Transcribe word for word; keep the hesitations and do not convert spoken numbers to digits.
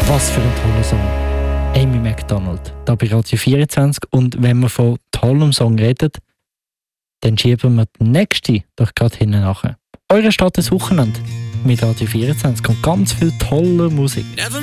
Was für ein toller Song. Amy Macdonald, da bei Radio vierundzwanzig. Und wenn wir von tollem Song reden, dann schieben wir den nächsten doch gerade hinten nachher. Eure Stadt des Wochenende mit Radio vierundzwanzig und ganz viel toller Musik.